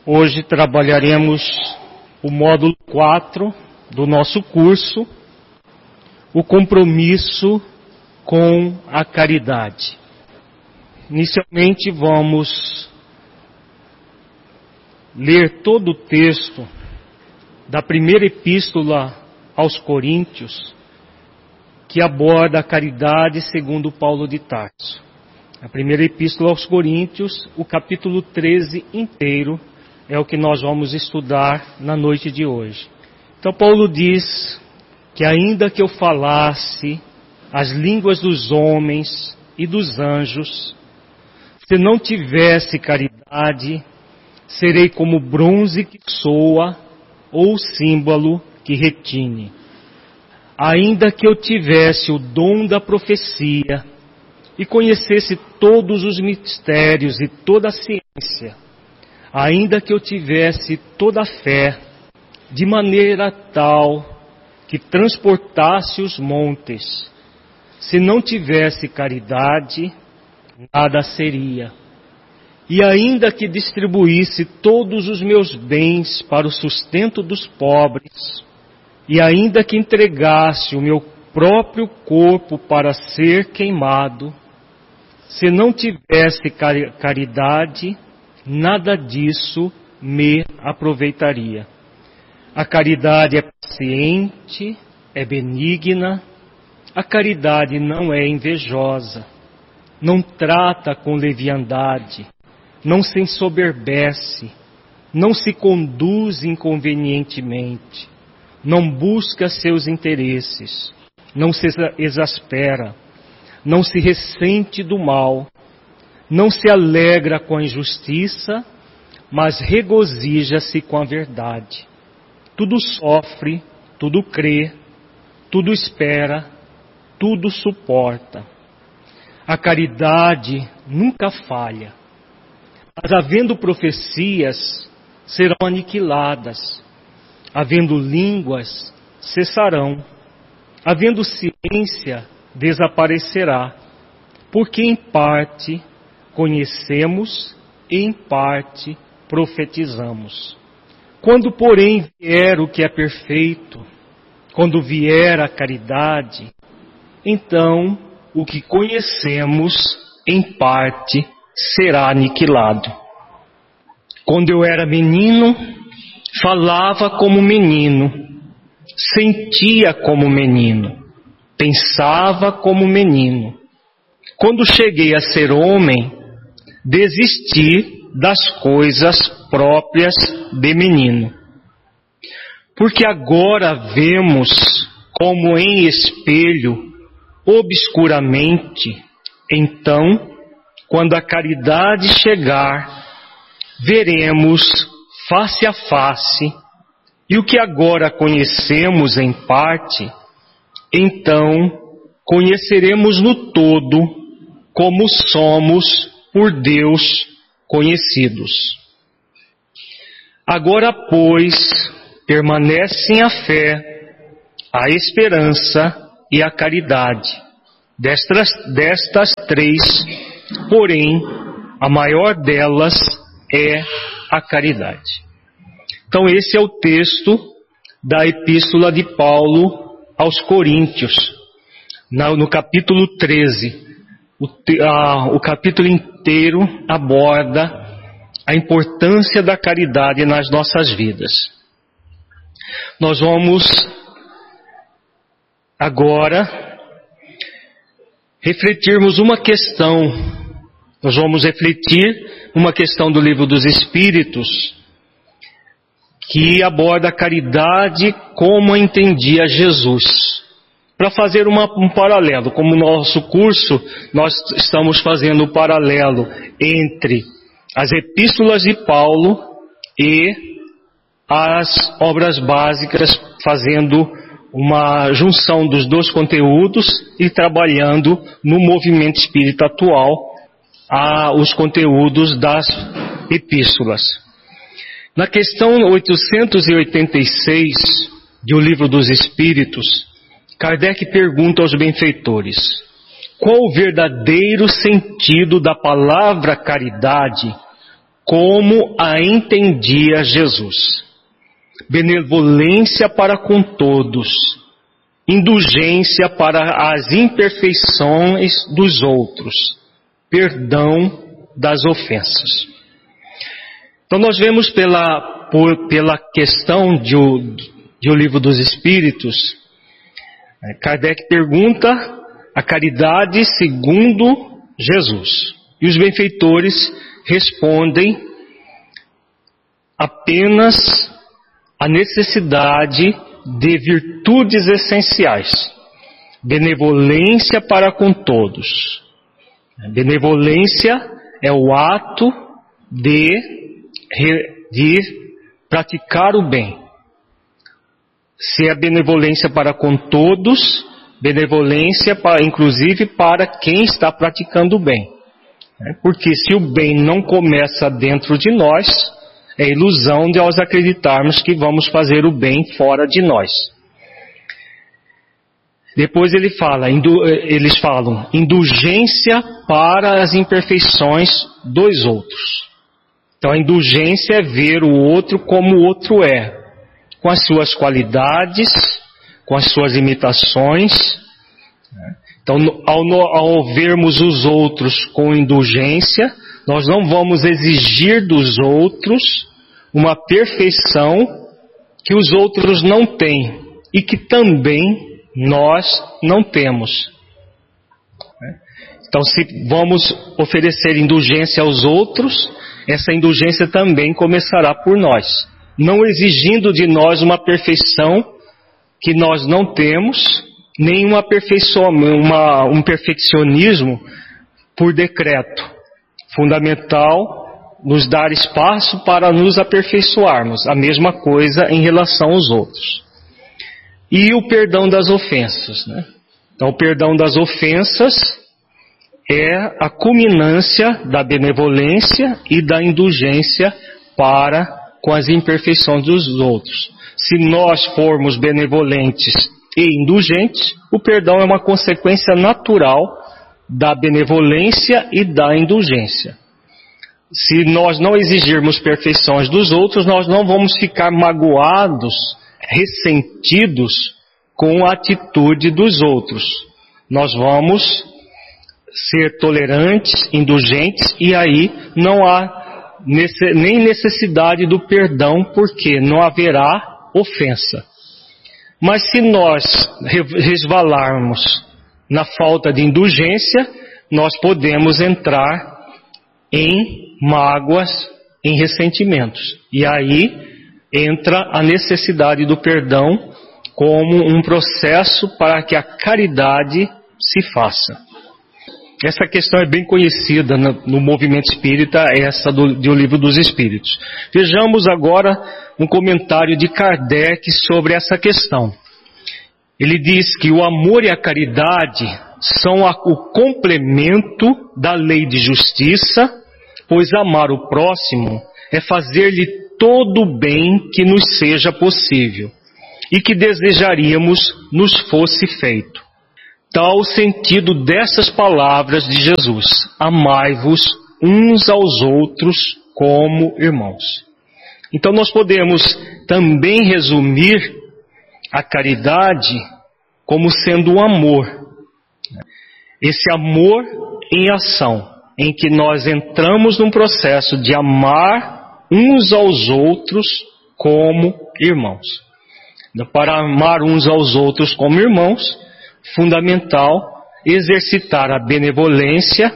Hoje trabalharemos o módulo 4 do nosso curso, o compromisso com a caridade. Inicialmente vamos ler todo o texto da primeira epístola aos Coríntios, que aborda a caridade segundo Paulo de Tarso. A primeira epístola aos Coríntios, o capítulo 13 inteiro, é o que nós vamos estudar na noite de hoje. Então Paulo diz que ainda que eu falasse as línguas dos homens e dos anjos, se não tivesse caridade, serei como bronze que soa ou símbolo que retine. Ainda que eu tivesse o dom da profecia e conhecesse todos os mistérios e toda a ciência, ainda que eu tivesse toda a fé, de maneira tal que transportasse os montes, se não tivesse caridade, nada seria. E ainda que distribuísse todos os meus bens para o sustento dos pobres, e ainda que entregasse o meu próprio corpo para ser queimado, se não tivesse caridade, nada disso me aproveitaria. A caridade é paciente, é benigna, a caridade não é invejosa, não trata com leviandade, não se ensoberbece, não se conduz inconvenientemente, não busca seus interesses, não se exaspera, não se ressente do mal, não se alegra com a injustiça, mas regozija-se com a verdade. Tudo sofre, tudo crê, tudo espera, tudo suporta. A caridade nunca falha. Mas havendo profecias, serão aniquiladas. Havendo línguas, cessarão. Havendo ciência, desaparecerá. Porque em parte conhecemos e em parte profetizamos. Quando, porém, vier o que é perfeito, quando vier a caridade, então o que conhecemos em parte será aniquilado. Quando eu era menino, falava como menino, sentia como menino, pensava como menino. Quando cheguei a ser homem, desisti das coisas próprias de menino. Porque agora vemos como em espelho, obscuramente, então, quando a caridade chegar, veremos face a face, e o que agora conhecemos em parte, então conheceremos no todo, como somos por Deus conhecidos. Agora, pois, permanecem a fé, a esperança e a caridade. Destas três, porém, a maior delas é a caridade. Então esse é o texto da epístola de Paulo aos Coríntios, no capítulo 13. O capítulo inteiro aborda a importância da caridade nas nossas vidas. Nós vamos agora refletirmos uma questão. Nós vamos refletir uma questão do Livro dos Espíritos, que aborda a caridade como a entendia Jesus. Para fazer um paralelo, como no nosso curso, nós estamos fazendo um paralelo entre as epístolas de Paulo e as obras básicas, fazendo uma junção dos dois conteúdos e trabalhando no movimento espírita atual os conteúdos das epístolas. Na questão 886 do Livro dos Espíritos, Kardec pergunta aos benfeitores: qual o verdadeiro sentido da palavra caridade como a entendia Jesus. Benevolência para com todos, indulgência para as imperfeições dos outros, perdão das ofensas. Então nós vemos pela questão de o Livro dos Espíritos, Kardec pergunta a caridade segundo Jesus. E os benfeitores respondem apenas a necessidade de virtudes essenciais. Benevolência para com todos. Benevolência é o ato de praticar o bem. Se é benevolência para com todos, benevolência inclusive para quem está praticando o bem. Porque se o bem não começa dentro de nós, é ilusão de nós acreditarmos que vamos fazer o bem fora de nós. Depois eles falam indulgência para as imperfeições dos outros. Então a indulgência é ver o outro como o outro é, com as suas qualidades, com as suas imitações. Então ao vermos os outros com indulgência, nós não vamos exigir dos outros uma perfeição que os outros não têm e que também nós não temos. Então, se vamos oferecer indulgência aos outros, essa indulgência também começará por nós, não exigindo de nós uma perfeição que nós não temos, nem um perfeccionismo por decreto. Fundamental nos dar espaço para nos aperfeiçoarmos. A mesma coisa em relação aos outros. E o perdão das ofensas, né? Então, o perdão das ofensas é a culminância da benevolência e da indulgência para com as imperfeições dos outros. Se nós formos benevolentes e indulgentes, o perdão é uma consequência natural da benevolência e da indulgência. Se nós não exigirmos perfeições dos outros, nós não vamos ficar magoados, ressentidos com a atitude dos outros. Nós vamos ser tolerantes, indulgentes, e aí não há nem necessidade do perdão, porque não haverá ofensa. Mas se nós resvalarmos na falta de indulgência, nós podemos entrar em mágoas, em ressentimentos. E aí entra a necessidade do perdão como um processo para que a caridade se faça. Essa questão é bem conhecida no movimento espírita, essa do Livro dos Espíritos. Vejamos agora um comentário de Kardec sobre essa questão. Ele diz que o amor e a caridade são o complemento da lei de justiça, pois amar o próximo é fazer-lhe todo o bem que nos seja possível e que desejaríamos nos fosse feito. Tal o sentido dessas palavras de Jesus: amai-vos uns aos outros como irmãos. Então nós podemos também resumir a caridade como sendo o amor. Esse amor em ação, em que nós entramos num processo de amar uns aos outros como irmãos. Para amar uns aos outros como irmãos, fundamental exercitar a benevolência,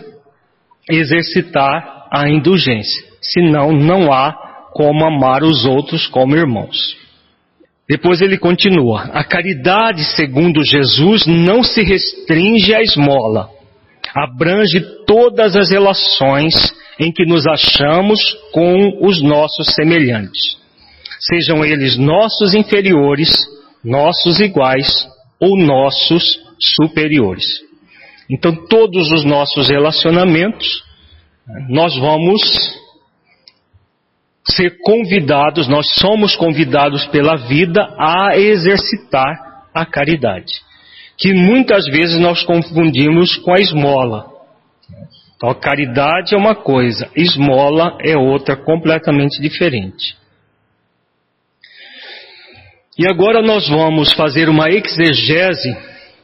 exercitar a indulgência. Senão, não há como amar os outros como irmãos. Depois ele continua: a caridade, segundo Jesus, não se restringe à esmola. Abrange todas as relações em que nos achamos com os nossos semelhantes. Sejam eles nossos inferiores, nossos iguais ou nossos superiores. Então, todos os nossos relacionamentos, nós vamos ser convidados, nós somos convidados pela vida a exercitar a caridade, que muitas vezes nós confundimos com a esmola. Então, a caridade é uma coisa, esmola é outra completamente diferente. E agora nós vamos fazer uma exegese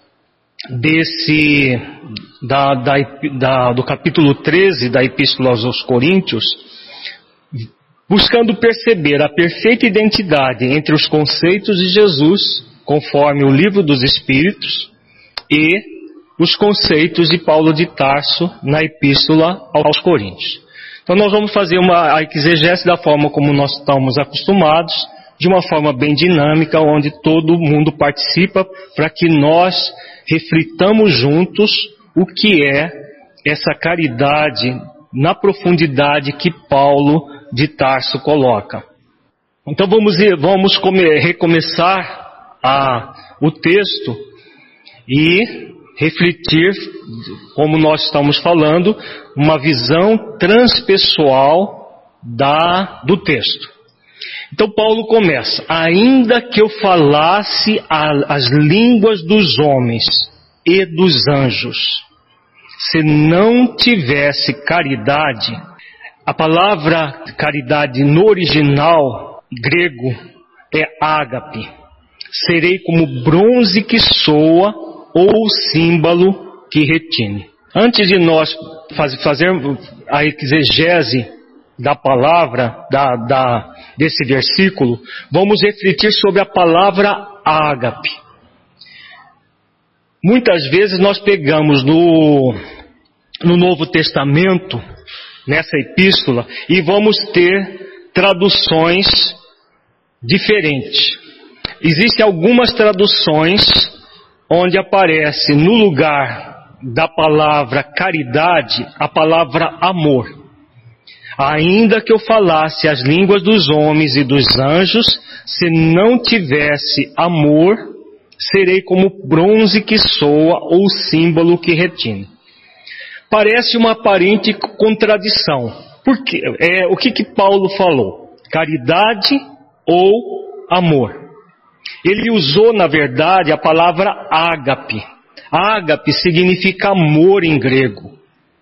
do capítulo 13 da Epístola aos Coríntios, buscando perceber a perfeita identidade entre os conceitos de Jesus, conforme o Livro dos Espíritos, e os conceitos de Paulo de Tarso na Epístola aos Coríntios. Então nós vamos fazer uma exegese da forma como nós estamos acostumados, de uma forma bem dinâmica, onde todo mundo participa, para que nós reflitamos juntos o que é essa caridade na profundidade que Paulo de Tarso coloca. Então vamos recomeçar o texto e refletir, como nós estamos falando, uma visão transpessoal do texto. Então Paulo começa: ainda que eu falasse as línguas dos homens e dos anjos, se não tivesse caridade. A palavra caridade no original grego é ágape. Serei como bronze que soa ou símbolo que retine. Antes de nós fazermos a exegese da palavra, desse versículo, vamos refletir sobre a palavra ágape. Muitas vezes nós pegamos no Novo Testamento, nessa epístola, e vamos ter traduções diferentes. Existem algumas traduções onde aparece no lugar da palavra caridade a palavra amor. Ainda que eu falasse as línguas dos homens e dos anjos, se não tivesse amor, serei como bronze que soa ou símbolo que retine. Parece uma aparente contradição. Porque, o que Paulo falou? Caridade ou amor? Ele usou, na verdade, a palavra ágape. Ágape significa amor em grego.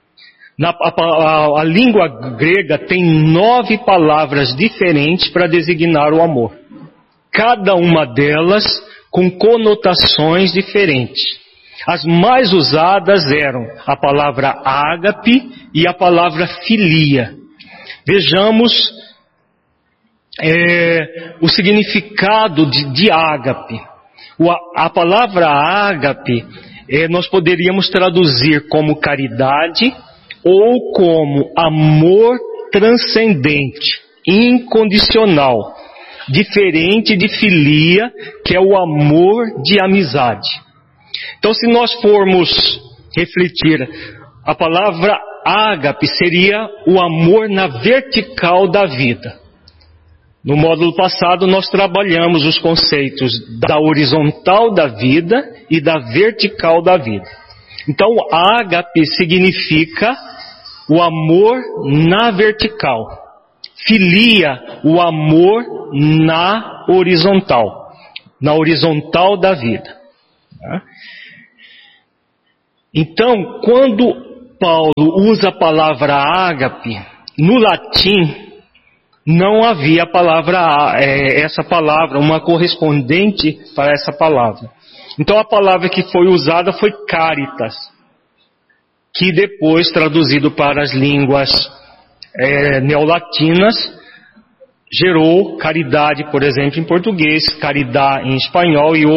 A língua grega tem 9 palavras diferentes para designar o amor. Cada uma delas com conotações diferentes. As mais usadas eram a palavra ágape e a palavra filia. Vejamos o significado de ágape. A palavra ágape nós poderíamos traduzir como caridade ou como amor transcendente, incondicional, diferente de filia, que é o amor de amizade. Então, se nós formos refletir, a palavra ágape seria o amor na vertical da vida. No módulo passado, nós trabalhamos os conceitos da horizontal da vida e da vertical da vida. Então, ágape significa o amor na vertical. Filia, o amor na horizontal da vida. Então, quando Paulo usa a palavra ágape, no latim, não havia essa palavra, uma correspondente para essa palavra. Então a palavra que foi usada foi caritas, que depois, traduzido para as línguas neolatinas, gerou caridade, por exemplo, em português, caridade em espanhol e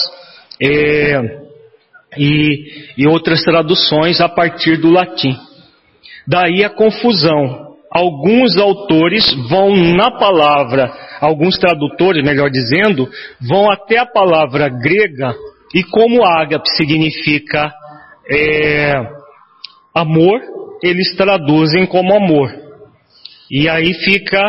outras traduções a partir do latim. Daí a confusão. Alguns autores vão na palavra, alguns tradutores, melhor dizendo, vão até a palavra grega, e como ágape significa amor, eles traduzem como amor. E aí fica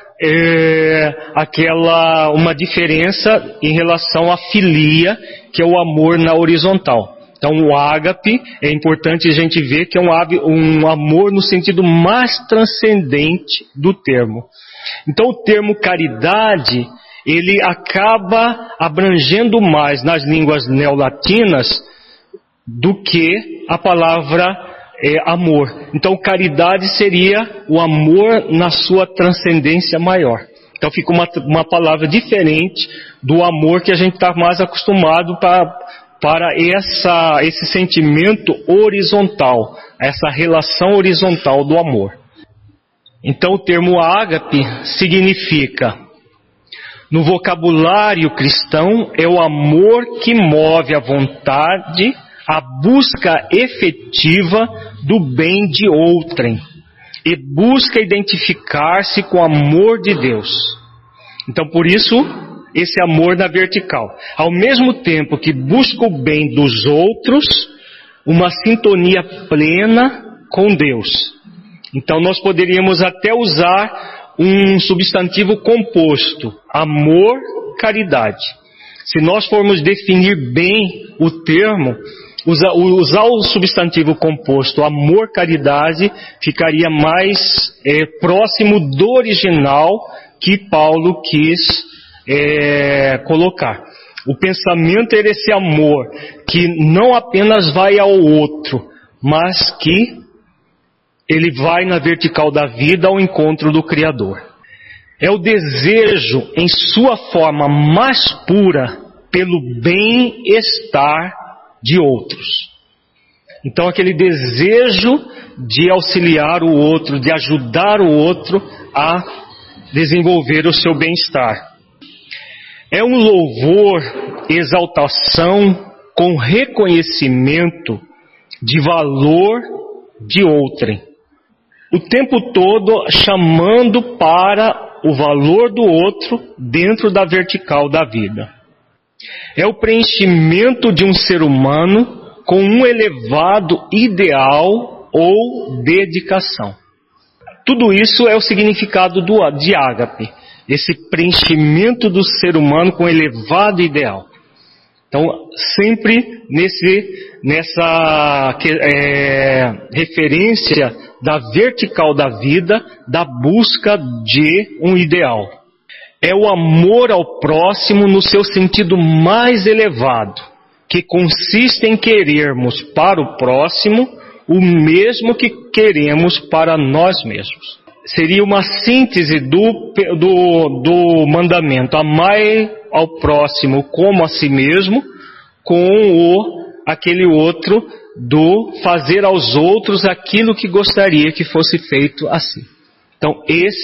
uma diferença em relação à filia, que é o amor na horizontal. Então o ágape, é importante a gente ver que é um amor no sentido mais transcendente do termo. Então o termo caridade, ele acaba abrangendo mais nas línguas neolatinas do que a palavra amor. Então caridade seria o amor na sua transcendência maior. Então fica uma palavra diferente do amor que a gente está mais acostumado para esse sentimento horizontal, essa relação horizontal do amor. Então o termo ágape significa, no vocabulário cristão, é o amor que move a vontade, a busca efetiva do bem de outrem, e busca identificar-se com o amor de Deus. Então por isso, esse amor na vertical. Ao mesmo tempo que busca o bem dos outros, uma sintonia plena com Deus. Então nós poderíamos até usar um substantivo composto, amor, caridade. Se nós formos definir bem o termo, usar o substantivo composto, amor, caridade, ficaria mais próximo do original que Paulo quis colocar. O pensamento era esse amor que não apenas vai ao outro, mas que ele vai na vertical da vida ao encontro do Criador. É o desejo em sua forma mais pura pelo bem-estar de outros. Então aquele desejo de auxiliar o outro, de ajudar o outro a desenvolver o seu bem-estar. É um louvor, exaltação com reconhecimento de valor de outrem. O tempo todo chamando para o valor do outro dentro da vertical da vida. É o preenchimento de um ser humano com um elevado ideal ou dedicação. Tudo isso é o significado de ágape, esse preenchimento do ser humano com elevado ideal. Então, sempre nessa referência da vertical da vida, da busca de um ideal. É o amor ao próximo no seu sentido mais elevado, que consiste em querermos para o próximo o mesmo que queremos para nós mesmos. Seria uma síntese do mandamento: amai ao próximo como a si mesmo, com aquele outro do fazer aos outros aquilo que gostaria que fosse feito assim. Então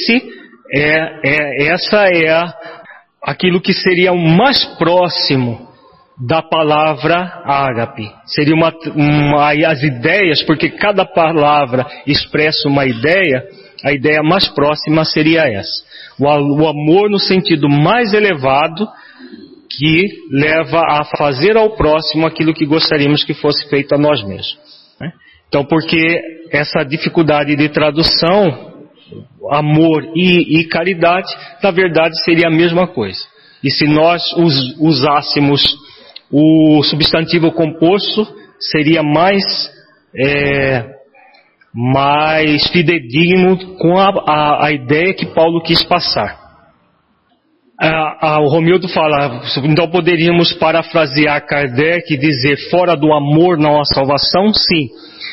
essa é aquilo que seria o mais próximo da palavra ágape. Seria as ideias, porque cada palavra expressa uma ideia, a ideia mais próxima seria essa. O amor no sentido mais elevado, que leva a fazer ao próximo aquilo que gostaríamos que fosse feito a nós mesmos. Então, porque essa dificuldade de tradução, amor e caridade, na verdade seria a mesma coisa. E se nós usássemos o substantivo composto, seria mais fidedigno com a ideia que Paulo quis passar. O Romildo fala, então poderíamos parafrasear Kardec e dizer: fora do amor não há salvação? Sim.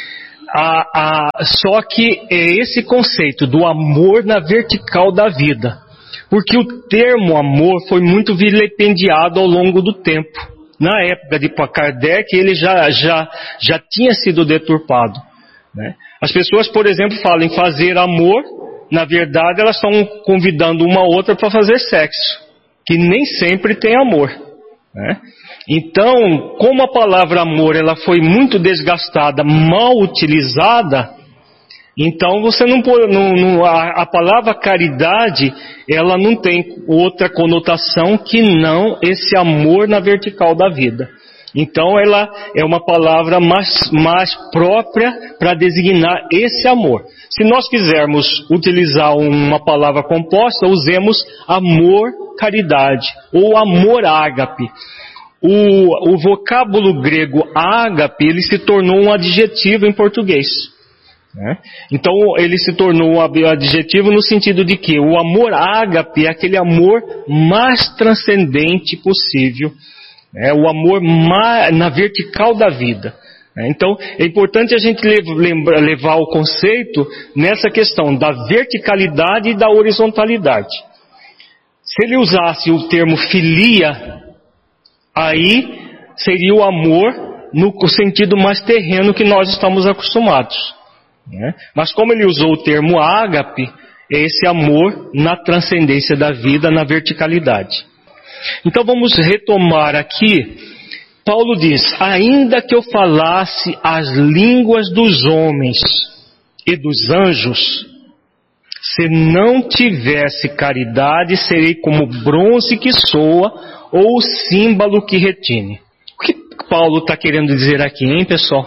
Só que é esse conceito do amor na vertical da vida, porque o termo amor foi muito vilipendiado ao longo do tempo. Na época de Kardec ele já tinha sido deturpado, né? As pessoas, por exemplo, falam em fazer amor, na verdade elas estão convidando uma outra para fazer sexo, que nem sempre tem amor, né? Então, como a palavra amor ela foi muito desgastada, mal utilizada, então você a palavra caridade ela não tem outra conotação que não esse amor na vertical da vida. Então ela é uma palavra mais própria para designar esse amor. Se nós quisermos utilizar uma palavra composta, usemos amor, caridade, ou amor ágape. O vocábulo grego ágape, ele se tornou um adjetivo em português, né? Então ele se tornou um adjetivo no sentido de que o amor ágape é aquele amor mais transcendente possível, o amor na vertical da vida. Então, é importante a gente levar o conceito nessa questão da verticalidade e da horizontalidade. Se ele usasse o termo filia, aí seria o amor no sentido mais terreno que nós estamos acostumados. Mas como ele usou o termo ágape, é esse amor na transcendência da vida, na verticalidade. Então vamos retomar aqui. Paulo diz, ainda que eu falasse as línguas dos homens e dos anjos, se não tivesse caridade, serei como bronze que soa ou símbolo que retine. O que Paulo está querendo dizer aqui, hein, pessoal?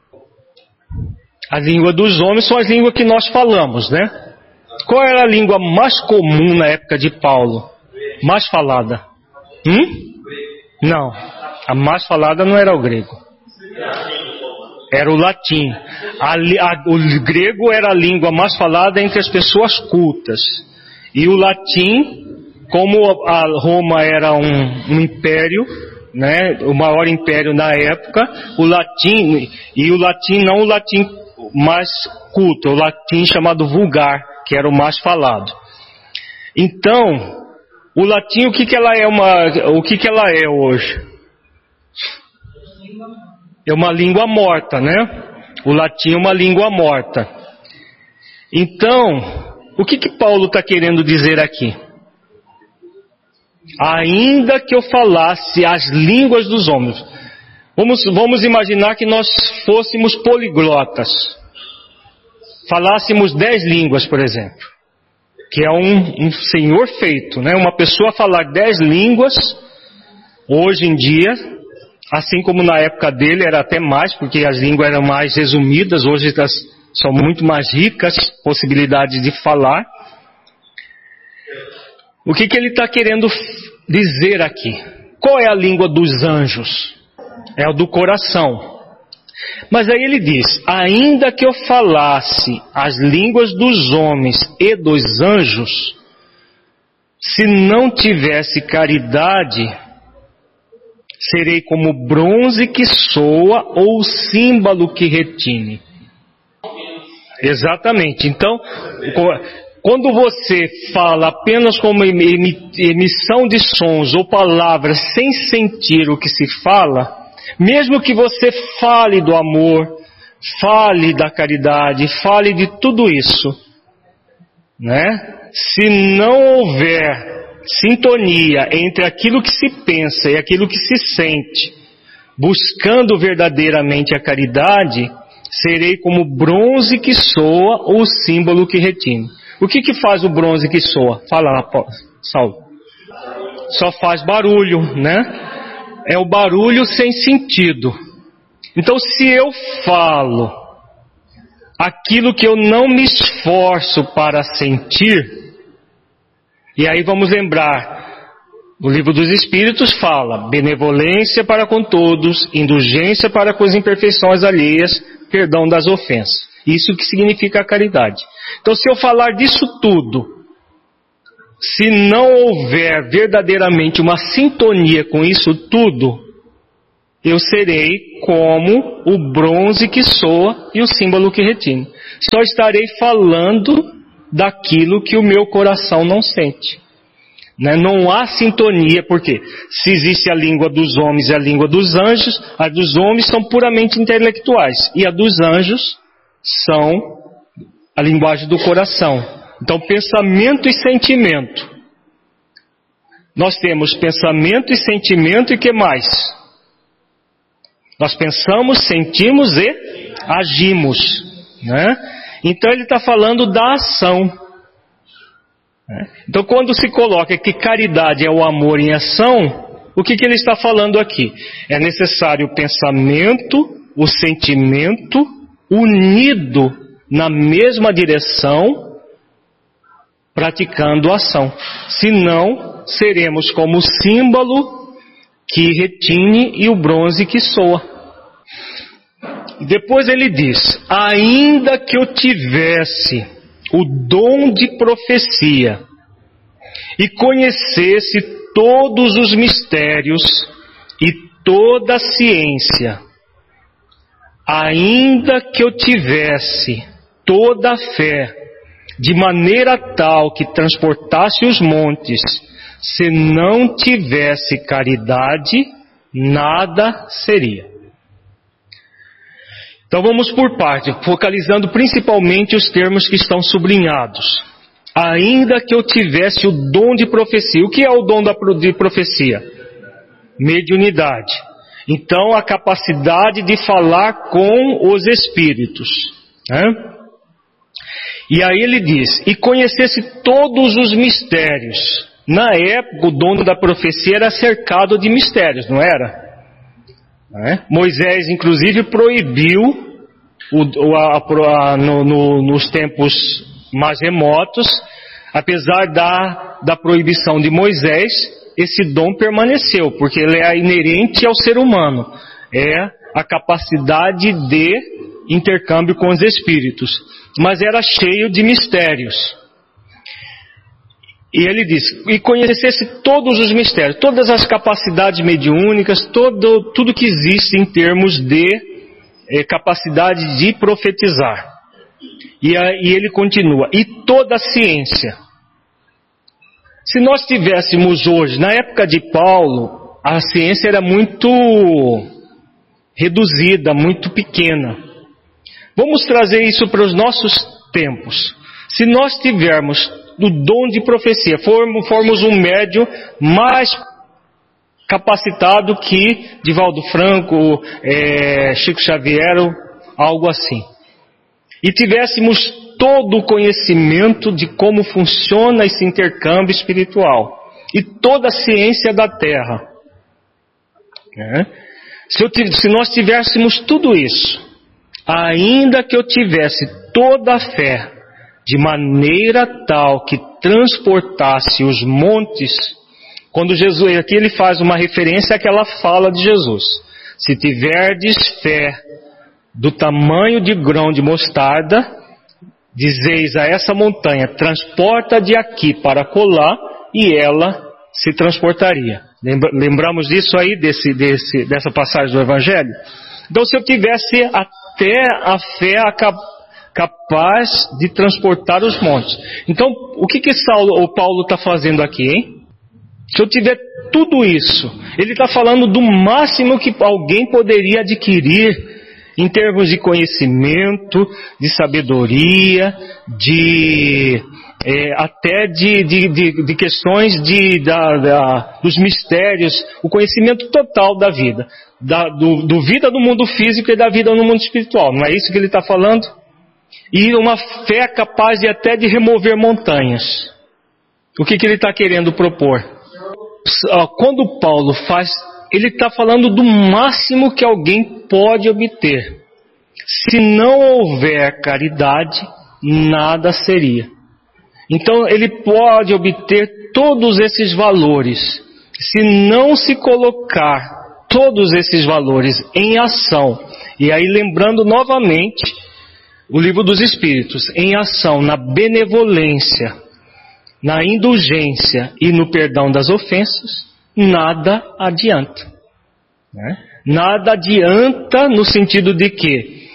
A língua dos homens são as línguas que nós falamos, né? Qual era a língua mais comum na época de Paulo? Mais falada? Não. A mais falada não era o grego. Era o latim. O grego era a língua mais falada entre as pessoas cultas. E o latim, como a Roma era um império, né, o maior império na época, o latim não o latim mais culto, o latim chamado vulgar, que era o mais falado. Então, o latim, o que ela é hoje? É uma língua morta, né? O latim é uma língua morta. Então, o que Paulo está querendo dizer aqui? Ainda que eu falasse as línguas dos homens. Vamos imaginar que nós fôssemos poliglotas. Falássemos 10 línguas, por exemplo. Que é um senhor feito, né? Uma pessoa falar 10 línguas, hoje em dia, assim como na época dele era até mais, porque as línguas eram mais resumidas, hoje são muito mais ricas possibilidades de falar. O que ele está querendo dizer aqui? Qual é a língua dos anjos? É a do coração. Mas aí ele diz, ainda que eu falasse as línguas dos homens e dos anjos, se não tivesse caridade, serei como bronze que soa ou símbolo que retine. Exatamente. Então, quando você fala apenas como emissão de sons ou palavras sem sentir o que se fala, mesmo que você fale do amor, fale da caridade, fale de tudo isso, né? Se não houver sintonia entre aquilo que se pensa e aquilo que se sente, buscando verdadeiramente a caridade, serei como bronze que soa ou símbolo que retine. O que faz o bronze que soa? Fala lá, Saulo. Só faz barulho, né? É o barulho sem sentido. Então, se eu falo aquilo que eu não me esforço para sentir, e aí vamos lembrar, o Livro dos Espíritos fala, benevolência para com todos, indulgência para com as imperfeições alheias, perdão das ofensas. Isso que significa a caridade. Então, se eu falar disso tudo, se não houver verdadeiramente uma sintonia com isso tudo, eu serei como o bronze que soa e o símbolo que retine. Só estarei falando daquilo que o meu coração não sente. Né? Não há sintonia, porque se existe a língua dos homens e a língua dos anjos, a dos homens são puramente intelectuais, e a dos anjos são a linguagem do coração. Então, pensamento e sentimento. Nós temos pensamento e sentimento e que mais? Nós pensamos, sentimos e agimos. Né? Então, ele está falando da ação. Então, quando se coloca que caridade é o amor em ação, o que ele está falando aqui? É necessário o pensamento, o sentimento, unido na mesma direção, praticando a ação. Senão, seremos como o símbolo que retine e o bronze que soa. Depois ele diz, ainda que eu tivesse o dom de profecia e conhecesse todos os mistérios e toda a ciência, ainda que eu tivesse toda a fé, de maneira tal que transportasse os montes, se não tivesse caridade, nada seria. Então vamos por parte, focalizando principalmente os termos que estão sublinhados. Ainda que eu tivesse o dom de profecia. O que é o dom de profecia? Mediunidade. Então a capacidade de falar com os espíritos. Né? E aí ele diz, e conhecesse todos os mistérios. Na época o dom da profecia era cercado de mistérios, não era? Moisés, inclusive, proibiu, nos tempos mais remotos, apesar da proibição de Moisés, esse dom permaneceu, porque ele é inerente ao ser humano. É a capacidade de intercâmbio com os espíritos. Mas era cheio de mistérios. E ele diz, e conhecesse todos os mistérios, todas as capacidades mediúnicas, tudo que existe em termos de capacidade de profetizar. E ele continua, e toda a ciência. Se nós tivéssemos hoje, na época de Paulo, a ciência era muito reduzida, muito pequena. Vamos trazer isso para os nossos tempos. Se nós tivermos do dom de profecia, formos um médium mais capacitado que Divaldo Franco, Chico Xavier, algo assim. E tivéssemos todo o conhecimento de como funciona esse intercâmbio espiritual. E toda a ciência da Terra. Se nós tivéssemos tudo isso, ainda que eu tivesse toda a fé, de maneira tal que transportasse os montes, quando Jesus, aqui ele faz uma referência àquela fala de Jesus, se tiverdes fé do tamanho de grão de mostarda, dizeis a essa montanha, transporta de aqui para colar, e ela se transportaria. Lembramos disso aí, dessa passagem do Evangelho? Então, se eu tivesse até a fé capaz de transportar os montes. Então, o que o Paulo está fazendo aqui, hein? Se eu tiver tudo isso, ele está falando do máximo que alguém poderia adquirir em termos de conhecimento, de sabedoria, até de questões dos mistérios, o conhecimento total da vida, do vida no mundo físico e da vida no mundo espiritual. Não é isso que ele está falando? E uma fé capaz até de remover montanhas. O que ele está querendo propor? Quando Paulo faz, ele está falando do máximo que alguém pode obter. Se não houver caridade, nada seria. Então ele pode obter todos esses valores. Se não se colocar todos esses valores em ação, e aí lembrando novamente o Livro dos Espíritos, em ação na benevolência, na indulgência e no perdão das ofensas, nada adianta. Nada adianta no sentido de que,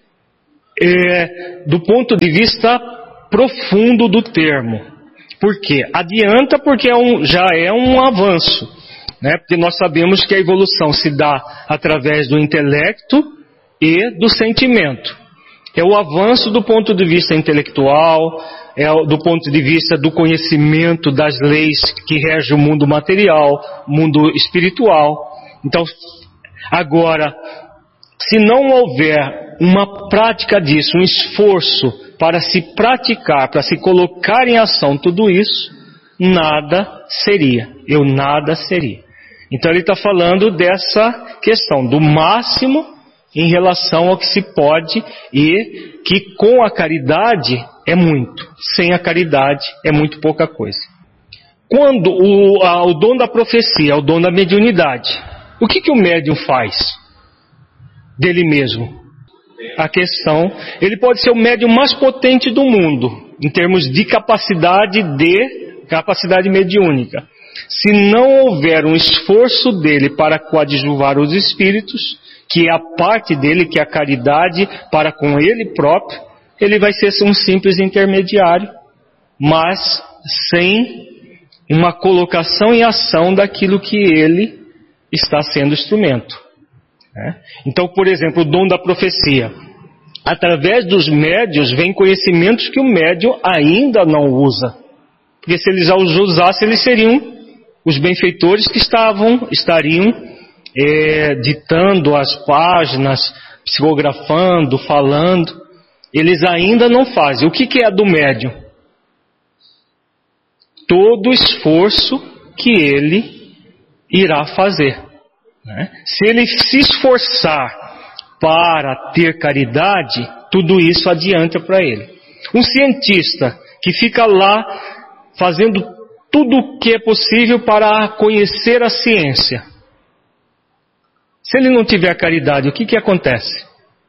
do ponto de vista profundo do termo. Por quê? Adianta porque já é um avanço. Porque nós sabemos que a evolução se dá através do intelecto e do sentimento. É o avanço do ponto de vista intelectual, do ponto de vista do conhecimento das leis que regem o mundo material, mundo espiritual. Então, agora, se não houver uma prática disso, um esforço para se praticar, para se colocar em ação tudo isso, nada seria. Nada seria. Então ele está falando dessa questão, do máximo em relação ao que se pode, e que com a caridade é muito, sem a caridade é muito pouca coisa. Quando o dom da profecia, o dom da mediunidade, o que o médium faz dele mesmo? A questão, ele pode ser o médium mais potente do mundo, em termos de capacidade mediúnica. Se não houver um esforço dele para coadjuvar os espíritos, que é a parte dele, que é a caridade para com ele próprio, ele vai ser um simples intermediário, mas sem uma colocação em ação daquilo que ele está sendo instrumento. Então, por exemplo, o dom da profecia. Através dos médiuns vem conhecimentos que o médium ainda não usa. Porque se ele já os usasse, eles seriam os benfeitores que estariam ditando as páginas, psicografando, falando. Eles ainda não fazem. O que é do médium? Todo o esforço que ele irá fazer. Se ele se esforçar para ter caridade, tudo isso adianta para ele. Um cientista que fica lá fazendo tudo o que é possível para conhecer a ciência, se ele não tiver caridade, o que acontece?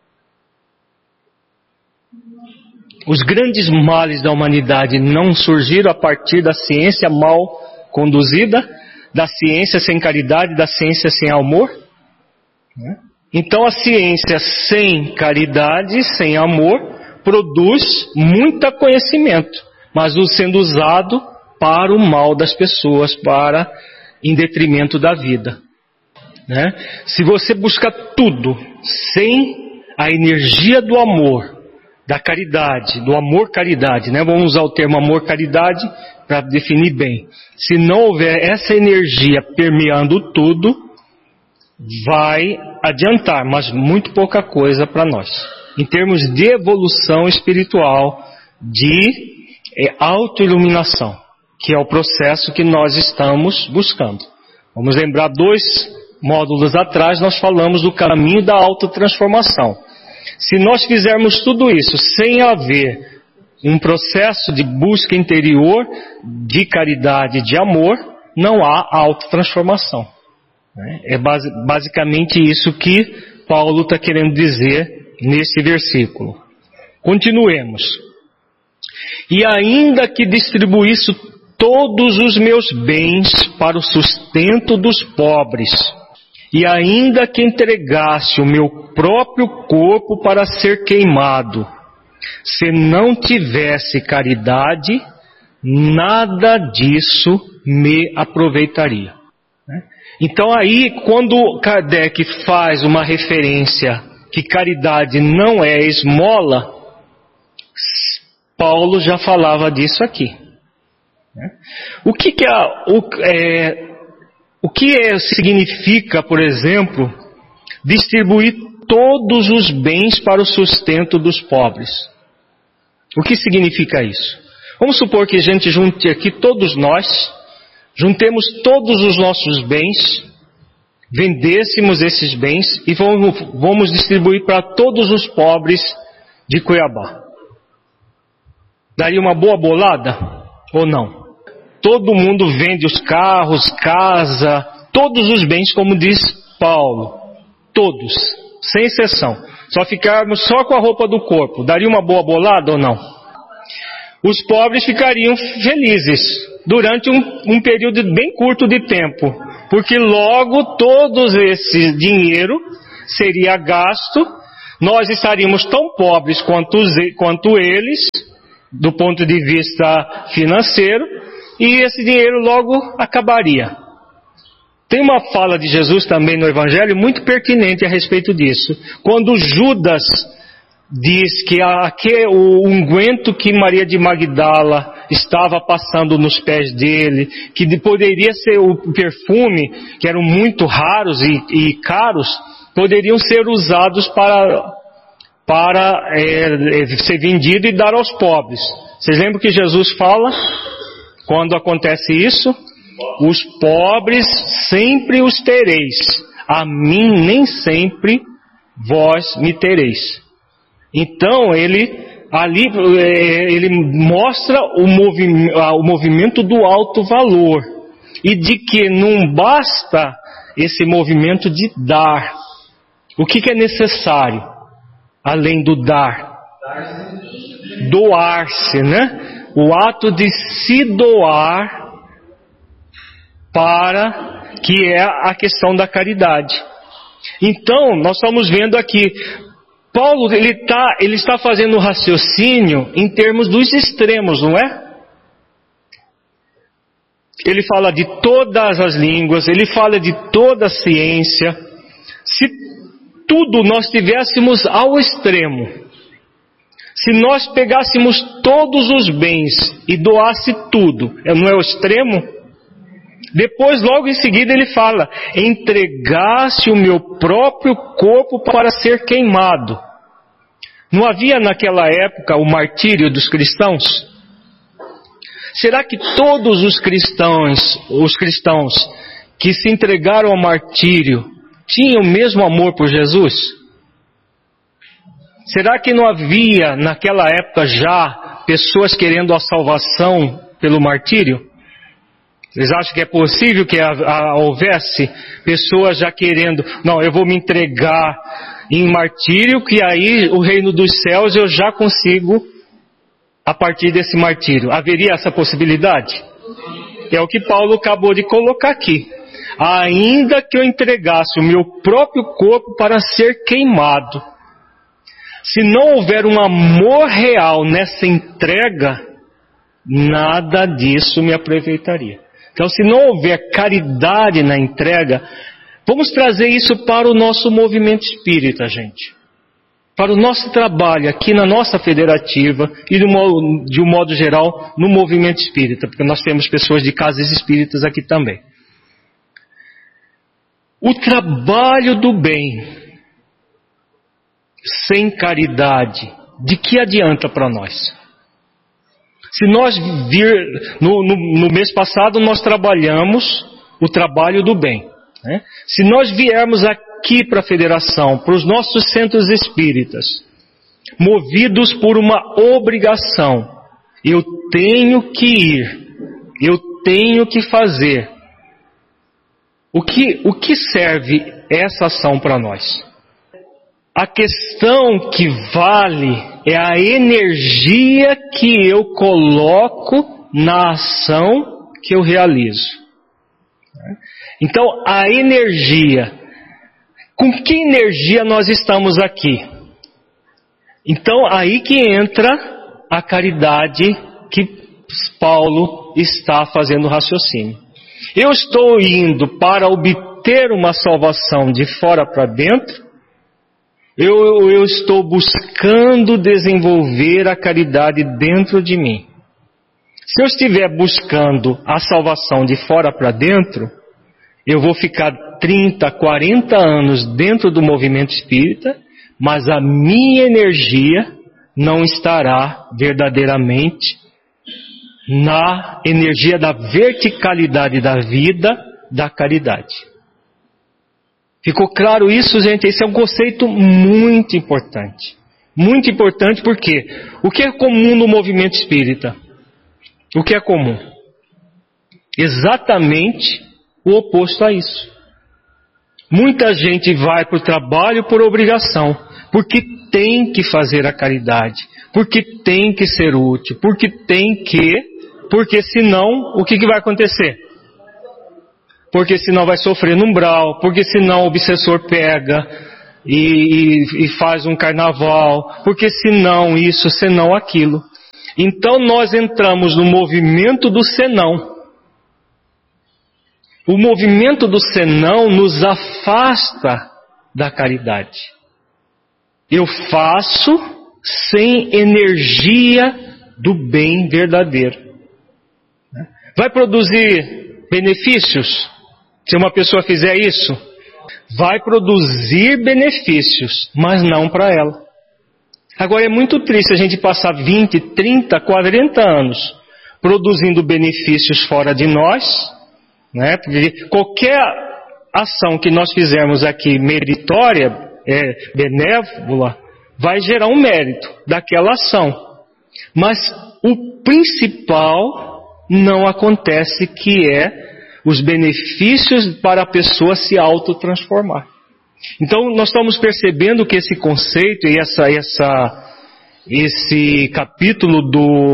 Os grandes males da humanidade não surgiram a partir da ciência mal conduzida, da ciência sem caridade, da ciência sem amor? Então a ciência sem caridade, sem amor, produz muito conhecimento, mas sendo usado para o mal das pessoas, em detrimento da vida. Se você busca tudo sem a energia do amor, da caridade, do amor-caridade, vamos usar o termo amor-caridade para definir bem. Se não houver essa energia permeando tudo, vai adiantar, mas muito pouca coisa para nós. Em termos de evolução espiritual, de autoiluminação, que é o processo que nós estamos buscando. Vamos lembrar 2 módulos atrás, nós falamos do caminho da autotransformação. Se nós fizermos tudo isso sem haver um processo de busca interior, de caridade, de amor, não há autotransformação. É basicamente isso que Paulo está querendo dizer nesse versículo. Continuemos. E ainda que distribuísse todos os meus bens para o sustento dos pobres, e ainda que entregasse o meu próprio corpo para ser queimado, se não tivesse caridade, nada disso me aproveitaria. Então aí, quando Kardec faz uma referência que caridade não é esmola, Paulo já falava disso aqui. O que significa, por exemplo, distribuir todos os bens para o sustento dos pobres? O que significa isso? Vamos supor que a gente junte aqui todos nós, juntemos todos os nossos bens, vendêssemos esses bens e vamos distribuir para todos os pobres de Cuiabá. Daria uma boa bolada ou não? Todo mundo vende os carros, casa, todos os bens, como diz Paulo. Todos, sem exceção. Só ficarmos só com a roupa do corpo. Daria uma boa bolada ou não? Os pobres ficariam felizes durante um período bem curto de tempo. Porque logo todo esse dinheiro seria gasto. Nós estaríamos tão pobres quanto eles, do ponto de vista financeiro. E esse dinheiro logo acabaria. Tem uma fala de Jesus também no Evangelho muito pertinente a respeito disso. Quando Judas diz que o unguento que Maria de Magdala estava passando nos pés dele, que poderia ser o perfume, que eram muito raros e caros, poderiam ser usados para ser vendido e dar aos pobres. Vocês lembram que Jesus fala? Quando acontece isso, os pobres sempre os tereis, a mim nem sempre vós me tereis. Então ele mostra o movimento do alto valor e de que não basta esse movimento de dar. O que é necessário além do dar? Doar-se, O ato de se doar, que é a questão da caridade. Então, nós estamos vendo aqui, Paulo ele está fazendo um raciocínio em termos dos extremos, não é? Ele fala de todas as línguas, ele fala de toda a ciência. Se tudo nós tivéssemos ao extremo, se nós pegássemos todos os bens e doasse tudo, não é o extremo? Depois, logo em seguida, ele fala, entregasse o meu próprio corpo para ser queimado. Não havia naquela época o martírio dos cristãos? Será que todos os cristãos que se entregaram ao martírio, tinham o mesmo amor por Jesus? Será que não havia naquela época já pessoas querendo a salvação pelo martírio? Vocês acham que é possível que houvesse pessoas já querendo, não, eu vou me entregar em martírio, que aí o reino dos céus eu já consigo a partir desse martírio? Haveria essa possibilidade? É o que Paulo acabou de colocar aqui. Ainda que eu entregasse o meu próprio corpo para ser queimado, se não houver um amor real nessa entrega, nada disso me aproveitaria. Então, se não houver caridade na entrega, vamos trazer isso para o nosso movimento espírita, gente. Para o nosso trabalho aqui na nossa federativa e de um modo geral no movimento espírita, porque nós temos pessoas de casas espíritas aqui também. O trabalho do bem sem caridade, de que adianta para nós? Se nós no mês passado nós trabalhamos o trabalho do bem, né? Se nós viermos aqui para a federação, para os nossos centros espíritas, movidos por uma obrigação, eu tenho que ir, eu tenho que fazer, o que serve essa ação para nós? A questão que vale é a energia que eu coloco na ação que eu realizo. Então, a energia. Com que energia nós estamos aqui? Então, aí que entra a caridade que Paulo está fazendo raciocínio. Eu estou indo para obter uma salvação de fora para dentro. Eu estou buscando desenvolver a caridade dentro de mim. Se eu estiver buscando a salvação de fora para dentro, eu vou ficar 30, 40 anos dentro do movimento espírita, mas a minha energia não estará verdadeiramente na energia da verticalidade da vida, da caridade. Ficou claro isso, gente? Esse é um conceito muito importante. Muito importante porque o que é comum no movimento espírita? O que é comum? Exatamente o oposto a isso. Muita gente vai para o trabalho por obrigação, porque tem que fazer a caridade, porque tem que ser útil, porque senão, o que vai acontecer? Porque senão vai sofrer no umbral, porque senão o obsessor pega e faz um carnaval, porque senão isso, senão aquilo. Então nós entramos no movimento do senão. O movimento do senão nos afasta da caridade. Eu faço sem energia do bem verdadeiro. Vai produzir benefícios? Se uma pessoa fizer isso, vai produzir benefícios, mas não para ela. Agora é muito triste a gente passar 20, 30, 40 anos produzindo benefícios fora de nós, né? Porque qualquer ação que nós fizermos aqui meritória, benévola, vai gerar um mérito daquela ação. Mas o principal não acontece, que é os benefícios para a pessoa se autotransformar. Então nós estamos percebendo que esse conceito e esse capítulo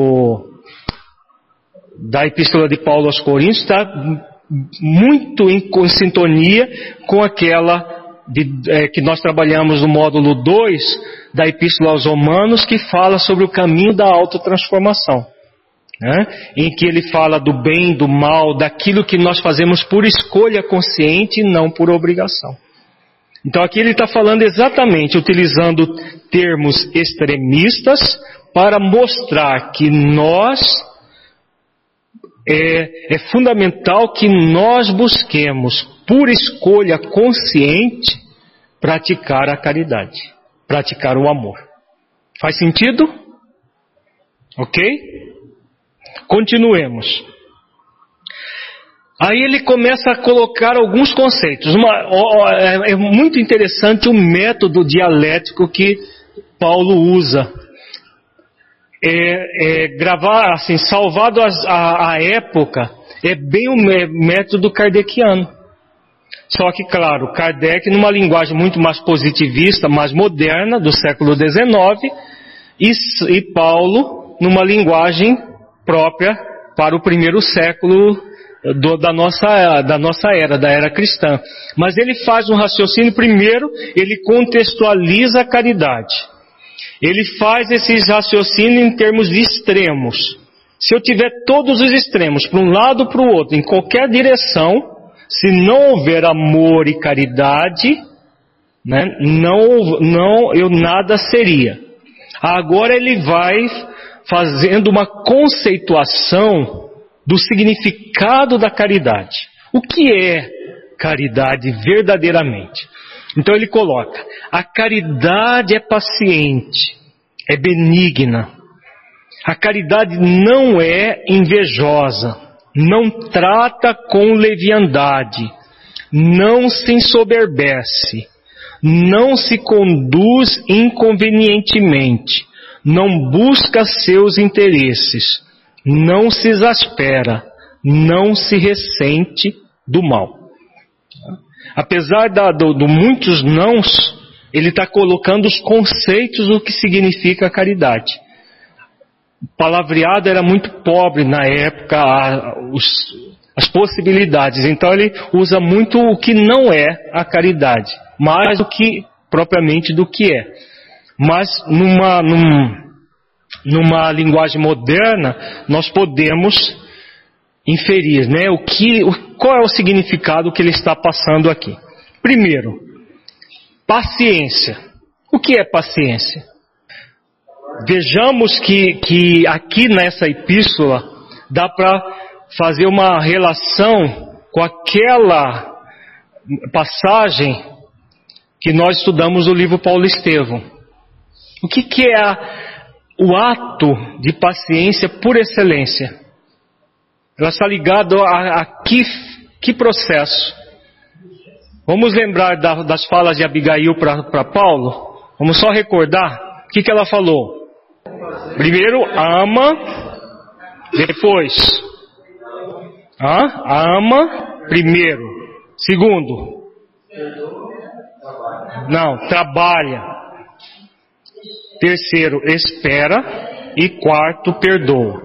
da Epístola de Paulo aos Coríntios está muito em sintonia com aquela que nós trabalhamos no módulo 2 da Epístola aos Romanos, que fala sobre o caminho da autotransformação, né? Em que ele fala do bem, do mal, daquilo que nós fazemos por escolha consciente e não por obrigação. Então aqui ele está falando exatamente, utilizando termos extremistas para mostrar que é fundamental que nós busquemos, por escolha consciente, praticar a caridade, praticar o amor. Faz sentido? Ok? Continuemos. Aí ele começa a colocar alguns conceitos. É muito interessante o método dialético que Paulo usa. Gravar, assim, salvado a época, é bem o método kardeciano. Só que, claro, Kardec numa linguagem muito mais positivista, mais moderna, do século XIX, e Paulo numa linguagem própria para o primeiro século da nossa era, da era cristã. Mas ele faz um raciocínio, primeiro, ele contextualiza a caridade. Ele faz esses raciocínios em termos de extremos. Se eu tiver todos os extremos, para um lado ou para o outro, em qualquer direção, se não houver amor e caridade, né, eu nada seria. Agora ele vai fazendo uma conceituação do significado da caridade. O que é caridade verdadeiramente? Então ele coloca: a caridade é paciente, é benigna. A caridade não é invejosa, não trata com leviandade, não se ensoberbece, não se conduz inconvenientemente, não busca seus interesses, não se exaspera, não se ressente do mal. Apesar de muitos nãos, ele está colocando os conceitos do que significa a caridade. O palavreado era muito pobre na época, as possibilidades. Então ele usa muito o que não é a caridade, mais do que propriamente do que é. Mas numa linguagem moderna, nós podemos inferir, né, qual é o significado que ele está passando aqui. Primeiro, paciência. O que é paciência? Vejamos que aqui nessa epístola dá para fazer uma relação com aquela passagem que nós estudamos no livro Paulo Estevão. O que é o ato de paciência por excelência? Ela está ligada a que processo? Vamos lembrar das falas de Abigail para Paulo? Vamos só recordar o que ela falou. Primeiro, ama, depois. Ama primeiro. Segundo, trabalha. Terceiro, espera. E quarto, perdoa.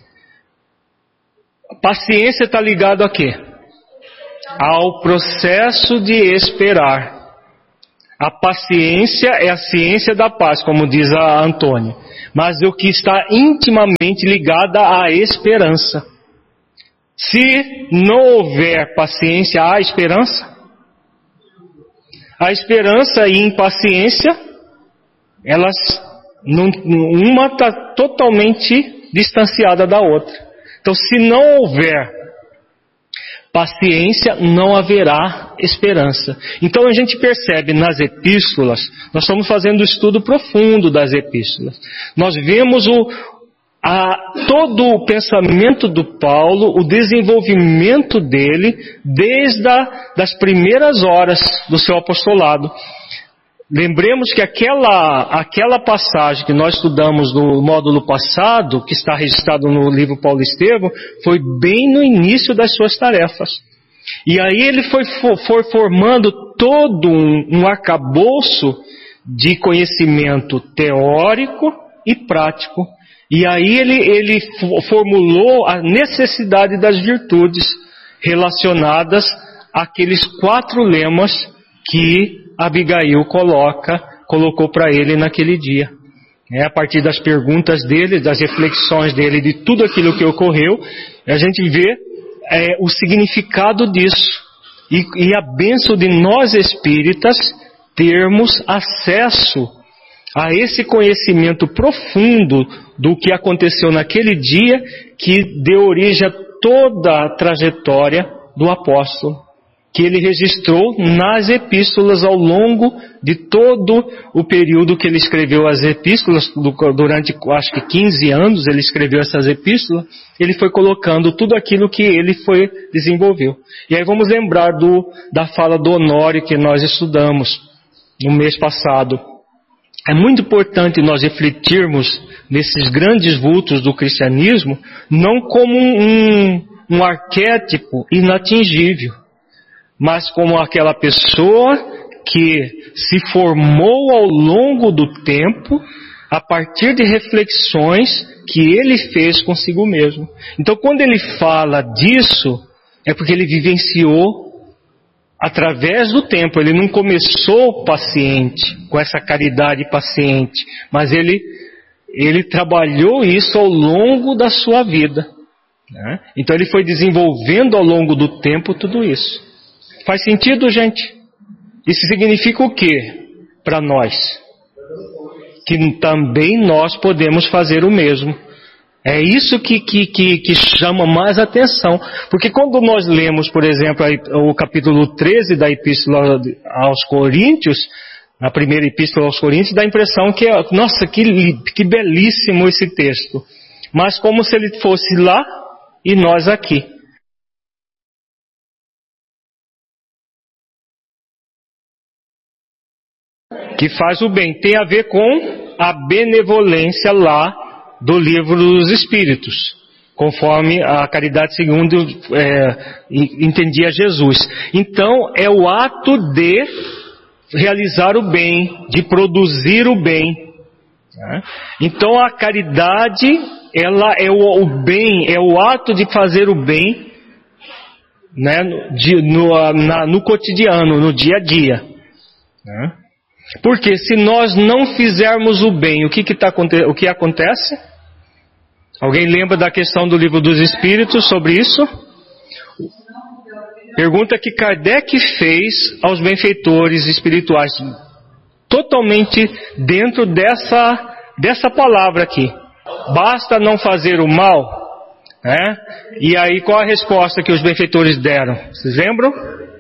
Paciência está ligado a quê? Ao processo de esperar. A paciência é a ciência da paz, como diz a Antônia. Mas o que está intimamente ligada à esperança. Se não houver paciência, há esperança? A esperança e impaciência, uma está totalmente distanciada da outra. Então, se não houver paciência, não haverá esperança. Então a gente percebe nas epístolas, nós estamos fazendo um estudo profundo das epístolas. Nós vemos todo o pensamento do Paulo, o desenvolvimento dele, desde das primeiras horas do seu apostolado. Lembremos que aquela passagem que nós estudamos no módulo passado, que está registrado no livro Paulo Estevão, foi bem no início das suas tarefas. E aí ele foi formando todo um arcabouço de conhecimento teórico e prático. E aí ele formulou a necessidade das virtudes relacionadas àqueles 4 lemas que Abigail colocou para ele naquele dia. A partir das perguntas dele, das reflexões dele, de tudo aquilo que ocorreu, a gente vê o significado disso. E a bênção de nós espíritas termos acesso a esse conhecimento profundo do que aconteceu naquele dia, que deu origem a toda a trajetória do apóstolo, que ele registrou nas epístolas ao longo de todo o período que ele escreveu as epístolas, durante acho que 15 anos ele escreveu essas epístolas, ele foi colocando tudo aquilo que ele desenvolveu. E aí vamos lembrar da fala do Honório que nós estudamos no mês passado. É muito importante nós refletirmos nesses grandes vultos do cristianismo, não como um arquétipo inatingível, mas como aquela pessoa que se formou ao longo do tempo, a partir de reflexões que ele fez consigo mesmo. Então, quando ele fala disso, é porque ele vivenciou através do tempo. Ele não começou paciente, com essa caridade paciente, mas ele trabalhou isso ao longo da sua vida, né? Então ele foi desenvolvendo ao longo do tempo tudo isso. Faz sentido, gente? Isso significa o quê para nós? Que também nós podemos fazer o mesmo. É isso que chama mais atenção. Porque quando nós lemos, por exemplo, o capítulo 13 da Epístola aos Coríntios, a primeira Epístola aos Coríntios, dá a impressão que, nossa, que belíssimo esse texto. Mas como se ele fosse lá e nós aqui. Que faz o bem. Tem a ver com a benevolência lá do livro dos Espíritos, conforme a caridade segundo entendia Jesus. Então, é o ato de realizar o bem, de produzir o bem. Então, a caridade, ela é o bem, é o ato de fazer o bem, né, no cotidiano, no dia a dia. Porque se nós não fizermos o bem, o que acontece? Alguém lembra da questão do livro dos Espíritos sobre isso? Pergunta que Kardec fez aos benfeitores espirituais, totalmente dentro dessa palavra aqui. Basta não fazer o mal, né? E aí qual a resposta que os benfeitores deram? Vocês lembram?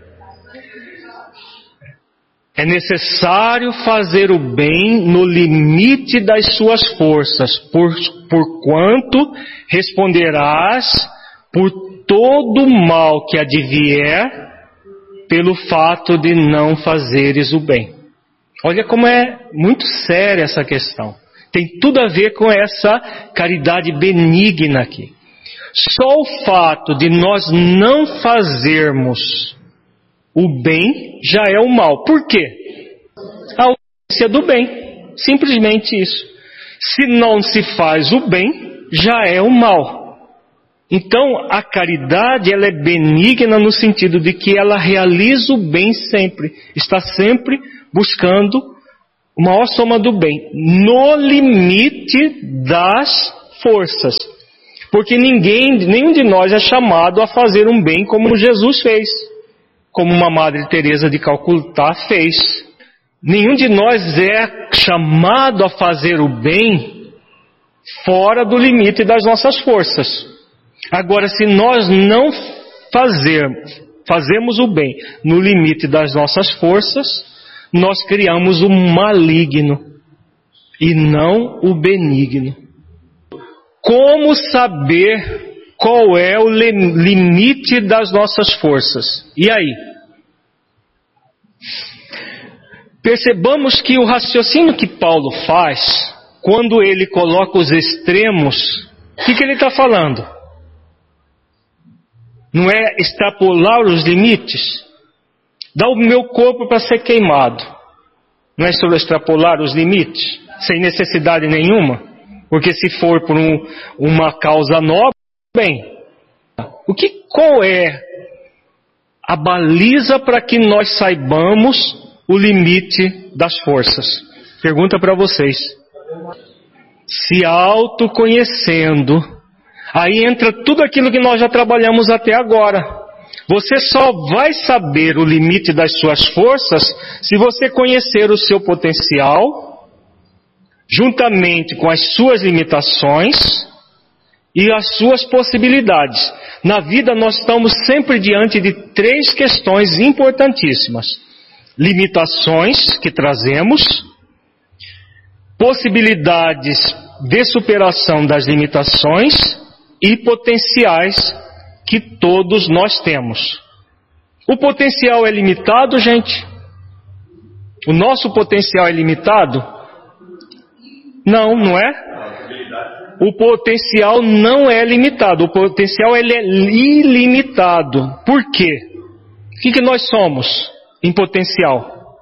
É necessário fazer o bem no limite das suas forças, porquanto responderás por todo o mal que advier pelo fato de não fazeres o bem. Olha como é muito séria essa questão. Tem tudo a ver com essa caridade benigna aqui. Só o fato de nós não fazermos o bem já é o mal. Por quê? A ausência do bem. Simplesmente isso. Se não se faz o bem, já é o mal. Então, a caridade, ela é benigna no sentido de que ela realiza o bem sempre. Está sempre buscando a maior soma do bem. No limite das forças. Porque nenhum de nós é chamado a fazer um bem como Jesus fez. Como uma Madre Teresa de Calcutá fez. Nenhum de nós é chamado a fazer o bem fora do limite das nossas forças. Agora, se nós não fazemos o bem no limite das nossas forças, nós criamos o maligno e não o benigno. Como saber qual é o limite das nossas forças? E aí? Percebamos que o raciocínio que Paulo faz, quando ele coloca os extremos, o que ele está falando? Não é extrapolar os limites? Dá o meu corpo para ser queimado. Não é sobre extrapolar os limites? Sem necessidade nenhuma? Porque se for por uma causa nobre, bem, qual é a baliza para que nós saibamos o limite das forças? Pergunta para vocês. Se autoconhecendo, aí entra tudo aquilo que nós já trabalhamos até agora. Você só vai saber o limite das suas forças se você conhecer o seu potencial, juntamente com as suas limitações e as suas possibilidades. Na vida nós estamos sempre diante de 3 questões importantíssimas: limitações que trazemos, possibilidades de superação das limitações e potenciais que todos nós temos. O potencial é limitado, gente? O nosso potencial é limitado? Não, não é? O potencial não é limitado. O potencial ele é ilimitado. Por quê? O que nós somos em potencial?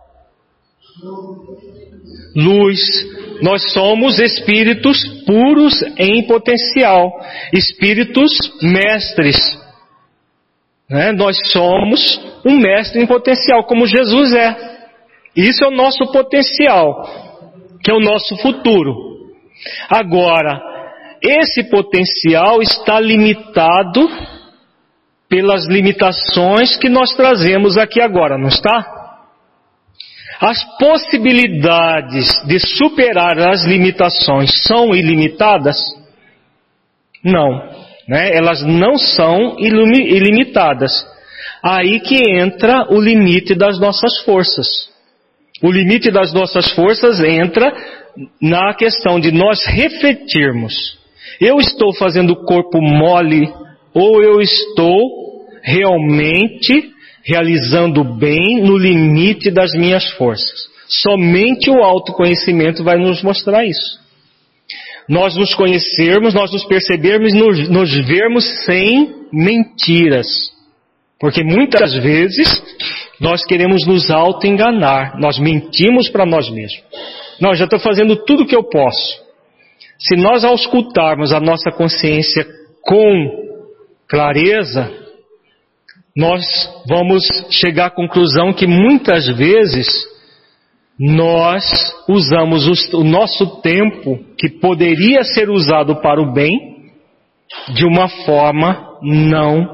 Luz. Nós somos espíritos puros em potencial. Espíritos mestres. Nós somos um mestre em potencial, como Jesus é. Isso é o nosso potencial, que é o nosso futuro. Agora, esse potencial está limitado pelas limitações que nós trazemos aqui agora, não está? As possibilidades de superar as limitações são ilimitadas? Não, elas não são ilimitadas. Aí que entra o limite das nossas forças. O limite das nossas forças entra na questão de nós refletirmos. Eu estou fazendo o corpo mole ou eu estou realmente realizando bem no limite das minhas forças? Somente o autoconhecimento vai nos mostrar isso. Nós nos conhecermos, nós nos percebermos, nos vermos sem mentiras. Porque muitas vezes nós queremos nos auto-enganar. Nós mentimos para nós mesmos. Não, já estou fazendo tudo o que eu posso. Se nós auscultarmos a nossa consciência com clareza, nós vamos chegar à conclusão que muitas vezes nós usamos o nosso tempo, que poderia ser usado para o bem, de uma forma não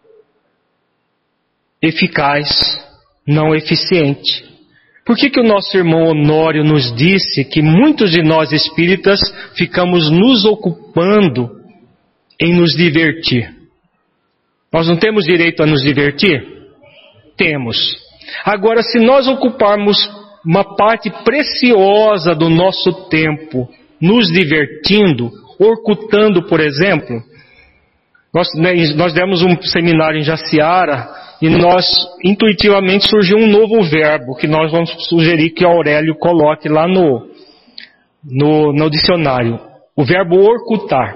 eficaz, não eficiente. Por que o nosso irmão Honório nos disse que muitos de nós espíritas ficamos nos ocupando em nos divertir? Nós não temos direito a nos divertir? Temos. Agora, se nós ocuparmos uma parte preciosa do nosso tempo nos divertindo, orcutando, por exemplo, nós demos um seminário em Jaciara e intuitivamente surgiu um novo verbo que nós vamos sugerir que o Aurélio coloque lá no dicionário. O verbo orcutar.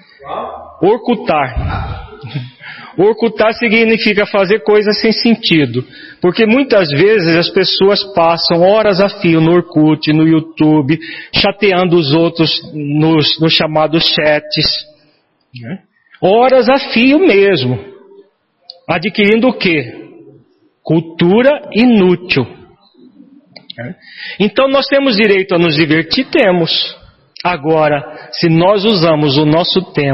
Orcutar. Orcutar significa fazer coisas sem sentido. Porque muitas vezes as pessoas passam horas a fio no Orkut, no YouTube, chateando os outros nos chamados chats. Horas a fio mesmo. Adquirindo o quê? Cultura inútil. Então nós temos direito a nos divertir? Temos. Agora, se nós usamos o nosso tempo